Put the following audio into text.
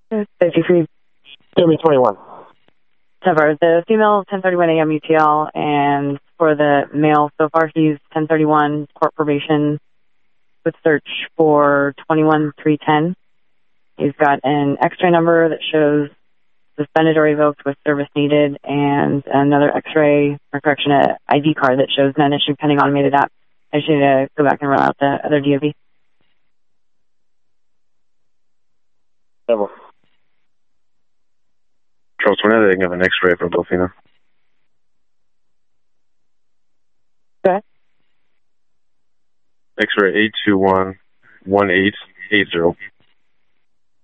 53. Give me 21. Cover. The female 10:31 a.m. UTL, and for the male, so far he's 10:31 court probation with search for 21-310. He's got an X-ray number that shows suspended or revoked with service needed, and another X-ray, or correction, an ID card that shows non-issue pending automated app. I just need to go back and roll out the other DOB. Several. Charles, whenever they can have an X-ray for both, you know. Go ahead. X-ray 821-1880.